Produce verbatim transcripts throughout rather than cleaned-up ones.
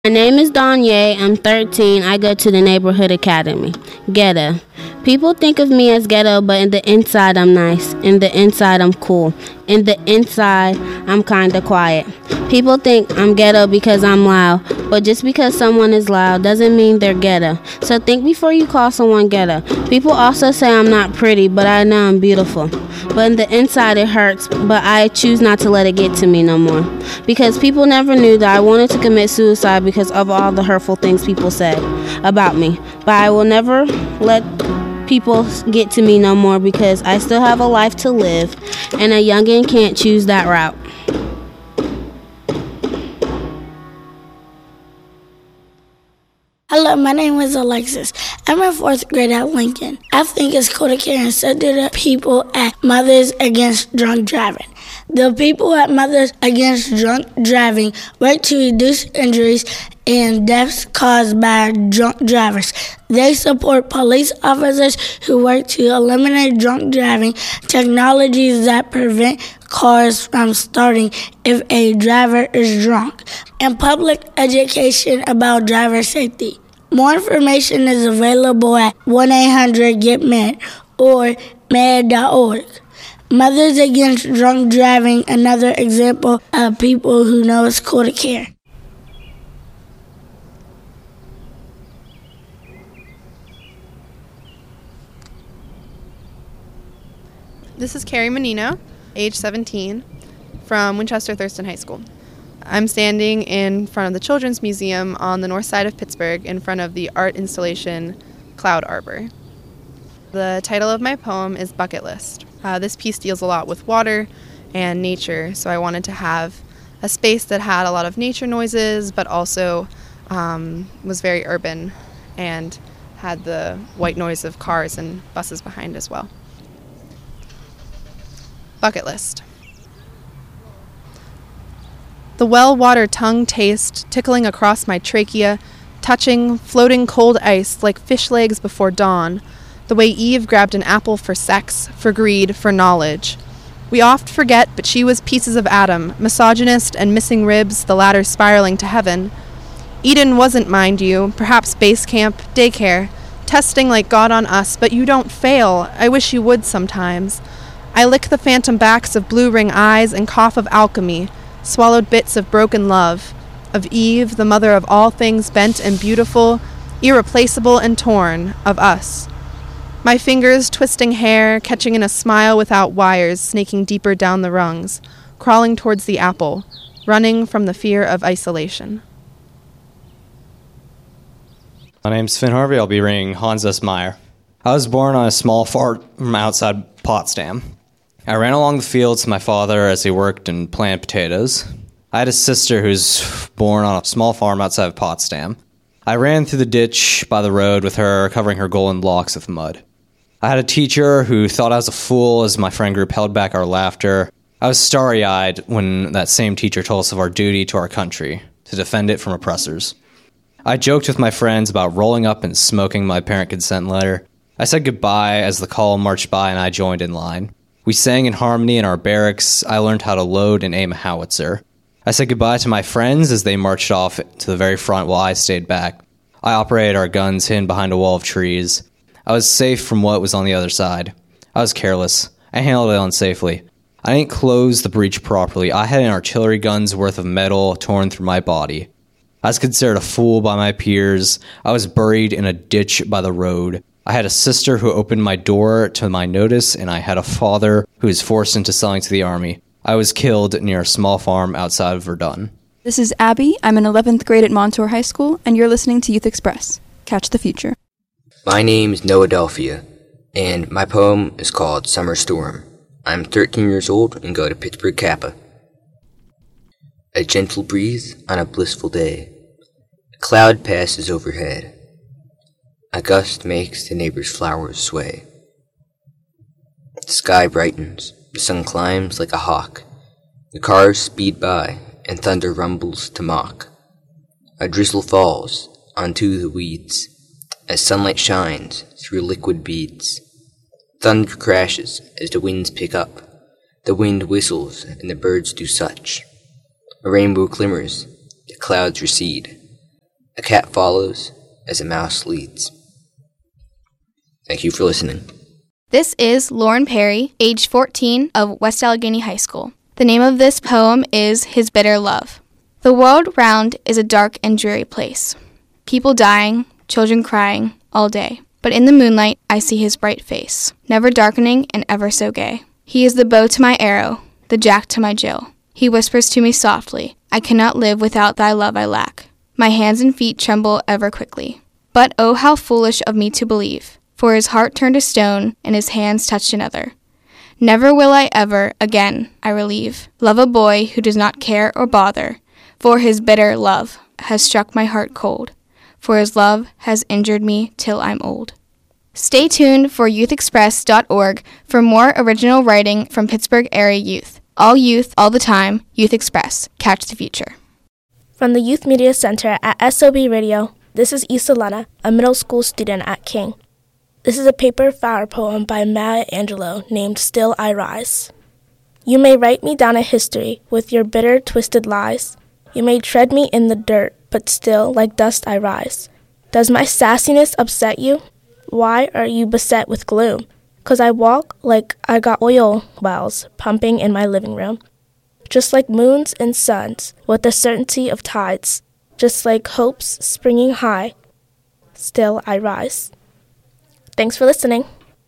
My name is Danye. I'm thirteen. I go to the neighborhood academy. Ghetto. People think of me as ghetto, but in the inside I'm nice. In the inside I'm cool. In the inside I'm kinda quiet. People think I'm ghetto because I'm loud, but just because someone is loud doesn't mean they're ghetto. So think before you call someone ghetto. People also say I'm not pretty, but I know I'm beautiful. But in the inside it hurts, but I choose not to let it get to me no more. Because people never knew that I wanted to commit suicide because of all the hurtful things people said about me. But I will never let people get to me no more because I still have a life to live, and a youngin' can't choose that route. Hello, my name is Alexis. I'm in fourth grade at Lincoln. I think it's cool to care and so do the people at Mothers Against Drunk Driving. The people at Mothers Against Drunk Driving work to reduce injuries and deaths caused by drunk drivers. They support police officers who work to eliminate drunk driving, technologies that prevent cars from starting if a driver is drunk, and public education about driver safety. More information is available at one eight hundred get med or med dot org. Mothers Against Drunk Driving, another example of people who know it's cool to care. This is Carrie Menino, age seventeen, from Winchester Thurston High School. I'm standing in front of the Children's Museum on the north side of Pittsburgh in front of the art installation Cloud Arbor. The title of my poem is Bucket List. Uh, this piece deals a lot with water and nature, so I wanted to have a space that had a lot of nature noises, but also um, was very urban and had the white noise of cars and buses behind as well. Bucket list. The well-water tongue taste tickling across my trachea, touching, floating cold ice like fish legs before dawn, the way Eve grabbed an apple for sex, for greed, for knowledge. We oft forget, but she was pieces of Adam, misogynist and missing ribs, the latter spiraling to heaven. Eden wasn't, mind you, perhaps base camp, daycare, testing like God on us, but you don't fail. I wish you would sometimes. I lick the phantom backs of blue ring eyes and cough of alchemy, swallowed bits of broken love, of Eve, the mother of all things bent and beautiful, irreplaceable and torn, of us. My fingers twisting hair, catching in a smile without wires, snaking deeper down the rungs, crawling towards the apple, running from the fear of isolation. My name's Finn Harvey. I'll be reading Hans S. Meyer. I was born on a small farm outside Potsdam. I ran along the fields with my father as he worked and planted potatoes. I had a sister who's born on a small farm outside of Potsdam. I ran through the ditch by the road with her, covering her golden locks with mud. I had a teacher who thought I was a fool as my friend group held back our laughter. I was starry-eyed when that same teacher told us of our duty to our country, to defend it from oppressors. I joked with my friends about rolling up and smoking my parent consent letter. I said goodbye as the column marched by and I joined in line. We sang in harmony in our barracks. I learned how to load and aim a howitzer. I said goodbye to my friends as they marched off to the very front while I stayed back. I operated our guns hidden behind a wall of trees. I was safe from what was on the other side. I was careless. I handled it unsafely. I didn't close the breach properly. I had an artillery gun's worth of metal torn through my body. I was considered a fool by my peers. I was buried in a ditch by the road. I had a sister who opened my door to my notice, and I had a father who was forced into selling to the army. I was killed near a small farm outside of Verdun. This is Abby. I'm in eleventh grade at Montour High School, and you're listening to Youth Express. Catch the future. My name's Noadelphia, and my poem is called Summer Storm. I'm thirteen years old and go to Pittsburgh Kappa. A gentle breeze on a blissful day. A cloud passes overhead. A gust makes the neighbor's flowers sway. The sky brightens, the sun climbs like a hawk. The cars speed by, and thunder rumbles to mock. A drizzle falls onto the weeds, as sunlight shines through liquid beads. Thunder crashes as the winds pick up. The wind whistles and the birds do such. A rainbow glimmers, the clouds recede. A cat follows as a mouse leads. Thank you for listening. This is Lauren Perry, age fourteen, of West Allegheny High School. The name of this poem is His Bitter Love. The world round is a dark and dreary place. People dying, children crying, all day. But in the moonlight I see his bright face, never darkening and ever so gay. He is the bow to my arrow, the jack to my Jill. He whispers to me softly, I cannot live without thy love I lack. My hands and feet tremble ever quickly. But oh, how foolish of me to believe, for his heart turned to stone and his hands touched another. Never will I ever, again, I relieve, love a boy who does not care or bother, for his bitter love has struck my heart cold, for his love has injured me till I'm old. Stay tuned for youth express dot org for more original writing from Pittsburgh area youth. All youth, all the time, Youth Express. Catch the future. From the Youth Media Center at S O B Radio, this is Issa Lena, a middle school student at King. This is a paper flower poem by Maya Angelou named Still I Rise. You may write me down a history with your bitter, twisted lies. You may tread me in the dirt, but still, like dust, I rise. Does my sassiness upset you? Why are you beset with gloom? 'Cause I walk like I got oil wells pumping in my living room. Just like moons and suns, with the certainty of tides. Just like hopes springing high, still I rise. Thanks for listening.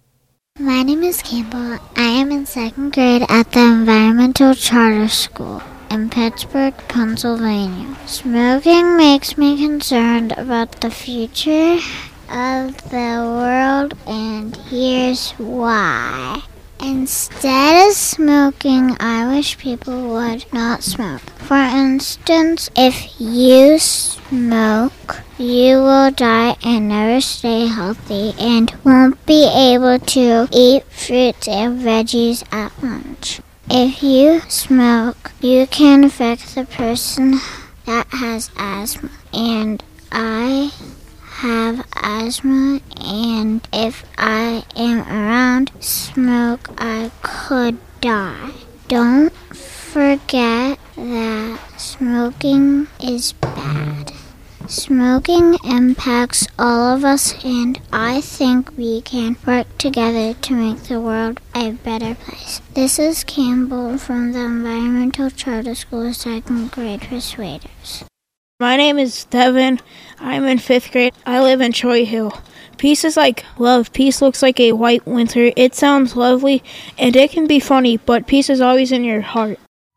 My name is Campbell. I am in second grade at the Environmental Charter School in Pittsburgh, Pennsylvania. Smoking makes me concerned about the future of the world, and here's why. Instead of smoking, I wish people would not smoke. For instance, if you smoke, you will die and never stay healthy and won't be able to eat fruits and veggies at lunch. If you smoke, you can affect the person that has asthma, and I have asthma, and if I am around smoke, I could die. Don't forget that smoking is bad. Smoking impacts all of us, and I think we can work together to make the world a better place. This is Campbell from the Environmental Charter School second grade Persuaders. My name is Devin. I'm in fifth grade. I live in Troy Hill. Peace is like love. Peace looks like a white winter. It sounds lovely, and it can be funny, but peace is always in your heart.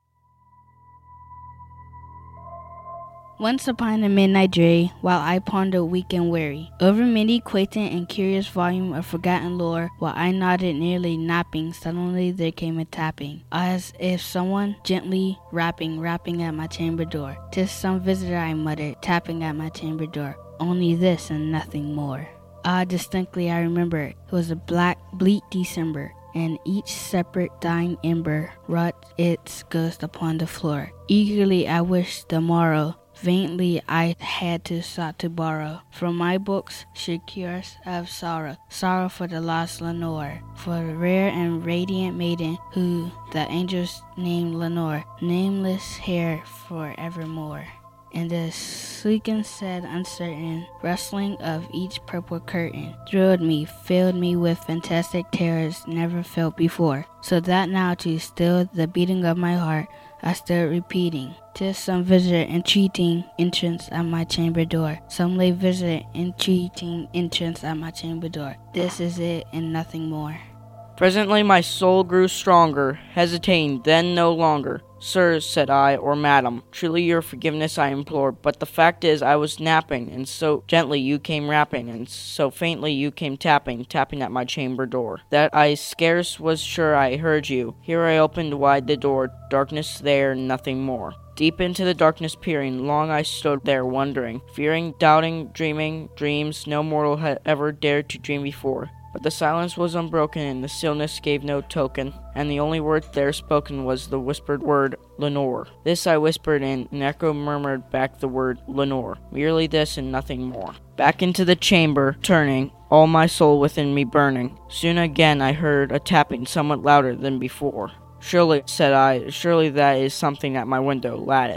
Once upon a midnight day, while I pondered weak and weary, over many quaint and curious volume of forgotten lore, while I nodded nearly napping, suddenly there came a tapping, as if someone gently rapping, rapping at my chamber door. 'Tis some visitor, I muttered, tapping at my chamber door. Only this and nothing more. Ah, distinctly I remember, it was a black, bleak December, and each separate dying ember wrought its ghost upon the floor. Eagerly I wished the morrow. Vainly I had to sought to borrow from my books should cures of sorrow, sorrow for the lost Lenore, for the rare and radiant maiden who the angels named Lenore, nameless here forevermore. And the sleek and sad, uncertain rustling of each purple curtain thrilled me, filled me with fantastic terrors never felt before, so that now to still the beating of my heart I stood repeating, 'tis some visitor entreating entrance at my chamber door. Some lay visitor entreating entrance at my chamber door. This is it and nothing more. Presently my soul grew stronger, hesitating then no longer. Sir, said I, or madam, truly your forgiveness I implore, but the fact is I was napping, and so gently you came rapping, and so faintly you came tapping, tapping at my chamber door, that I scarce was sure I heard you. Here I opened wide the door, darkness there, nothing more. Deep into the darkness peering, long I stood there wondering, fearing, doubting, dreaming, dreams no mortal had ever dared to dream before. But the silence was unbroken, and the stillness gave no token, and the only word there spoken was the whispered word, Lenore. This I whispered, and an echo murmured back the word, Lenore. Merely this and nothing more. Back into the chamber, turning, all my soul within me burning. Soon again I heard a tapping somewhat louder than before. Surely, said I, surely that is something at my window lattice.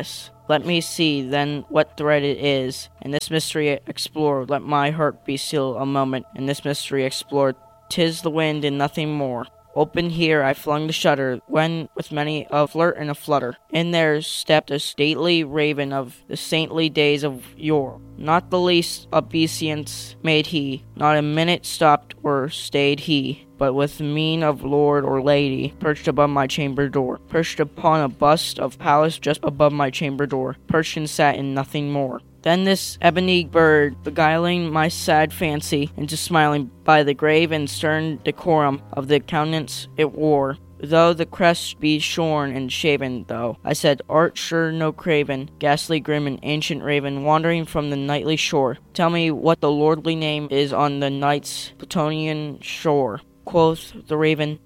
Let me see then what thread it is, and this mystery explore. Let my heart be still a moment, and this mystery explore. 'Tis the wind and nothing more. Open here I flung the shutter, when with many a flirt and a flutter, in there stepped a stately raven of the saintly days of yore. Not the least obeisance made he, not a minute stopped or stayed he, but with mien of lord or lady, perched above my chamber door, perched upon a bust of Pallas just above my chamber door, perched and sat in nothing more. Then this ebony bird, beguiling my sad fancy into smiling by the grave and stern decorum of the countenance it wore, though the crest be shorn and shaven, though, I said, art sure no craven, ghastly grim and ancient raven, wandering from the nightly shore. Tell me what the lordly name is on the night's Plutonian shore. Quoth the raven,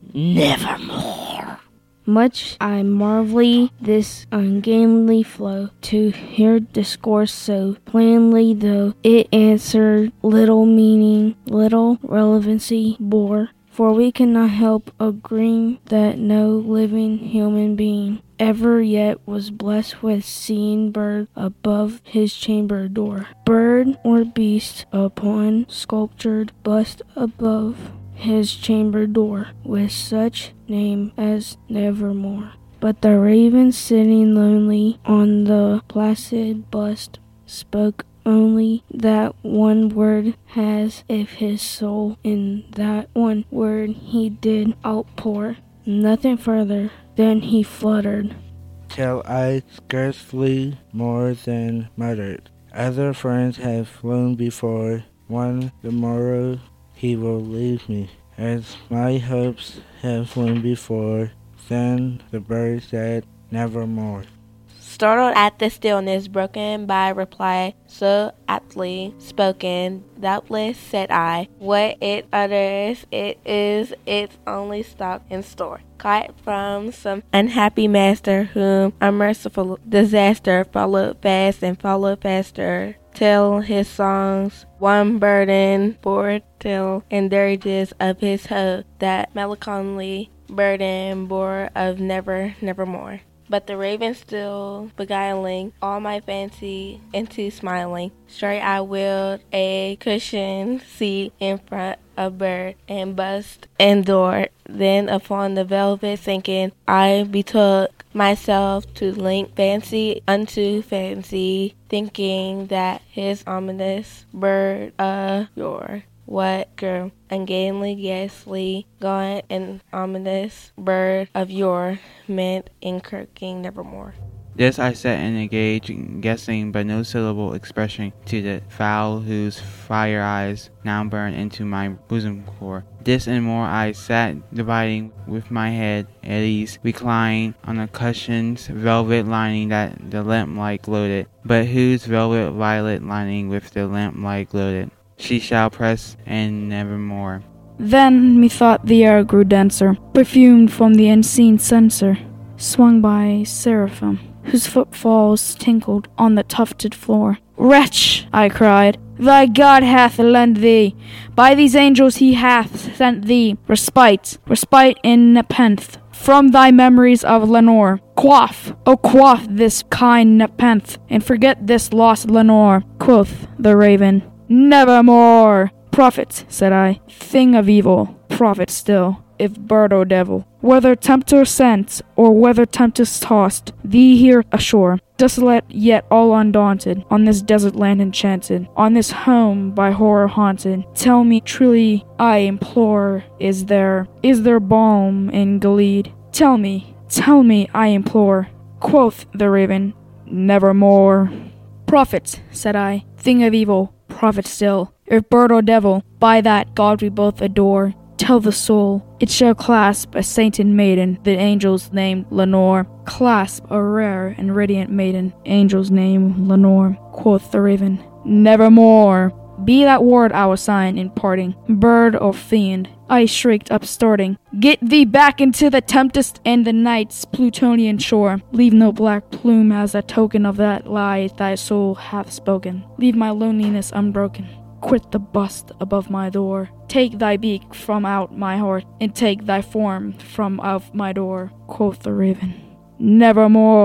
Nevermore. Much I marvel this ungainly flow, to hear discourse so plainly, though it answered little meaning, little relevancy bore. For we cannot help agreeing that no living human being ever yet was blessed with seeing bird above his chamber door, bird or beast upon sculptured bust above his chamber door, with such name as Nevermore. But the raven sitting lonely on the placid bust spoke only that one word, as if his soul in that one word he did outpour. Nothing further, then he fluttered, till I scarcely more than muttered. Other friends have flown before, one the morrow he will leave me, as my hopes have flown before. Then the bird said, Nevermore. Startled at the stillness broken by reply so aptly spoken, doubtless, said I, what it utters, it is its only stock in store, caught from some unhappy master, whom unmerciful disaster followed fast and followed faster, till his songs one burden bore, till in dirges of his hope that melancholy burden bore of never, nevermore. But the raven still beguiling all my fancy into smiling, straight I willed a cushioned seat in front of bird and bust and door. Then upon the velvet sinking, I betook myself to link fancy unto fancy, thinking that his ominous bird of yore, what girl, ungainly, ghastly, gaunt, and ominous bird of yore, meant in croaking nevermore. This I sat and engaged, guessing but no syllable expression to the fowl whose fire eyes now burned into my bosom core. This and more I sat dividing, with my head at ease, reclined on a cushion's velvet lining that the lamplight gloated, but whose velvet violet lining with the lamplight gloated. She shall press and nevermore. Then methought the air grew denser, perfumed from the unseen censer, swung by seraphim, whose footfalls tinkled on the tufted floor. Wretch, I cried, thy God hath lent thee, by these angels he hath sent thee, respite, respite in nepenthe, from thy memories of Lenore. Quaff, oh quaff this kind nepenthe, and forget this lost Lenore. Quoth the raven, Nevermore. Prophet, said I, thing of evil, prophet still, if bird or devil, whether tempter sent, or whether tempest tossed thee here ashore, desolate yet all undaunted, on this desert land enchanted, on this home by horror haunted. Tell me truly, I implore, is there, is there balm in Gilead? Tell me, tell me, I implore. Quoth the raven, Nevermore. Prophet, said I, thing of evil, prophet still, if bird or devil, by that God we both adore, tell the soul, it shall clasp a sainted maiden, the angels named Lenore. Clasp a rare and radiant maiden, angels named Lenore. Quoth the raven, Nevermore. Be that word our sign in parting, bird or fiend. I shrieked upstarting, get thee back into the tempest and the night's Plutonian shore. Leave no black plume as a token of that lie thy soul hath spoken. Leave my loneliness unbroken. Quit the bust above my door. Take thy beak from out my heart, and take thy form from out my door. Quoth the raven, Nevermore.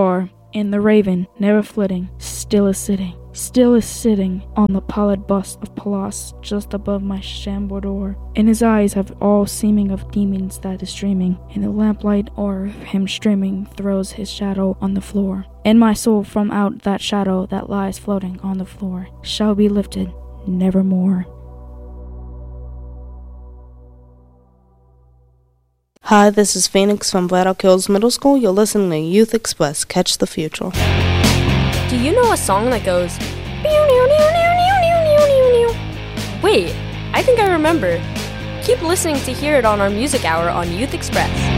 And the raven, never flitting, still is sitting, still is sitting on the pallid bust of Pallas just above my chamboured door. And his eyes have all seeming of demons that is dreaming, and the lamplight o'er him streaming throws his shadow on the floor. And my soul from out that shadow that lies floating on the floor shall be lifted nevermore. Hi, this is Phoenix from Black Oak Hills Middle School. You're listening to Youth Express. Catch the future. Do you know a song that goes... Wait, I think I remember. Keep listening to hear it on our music hour on Youth Express.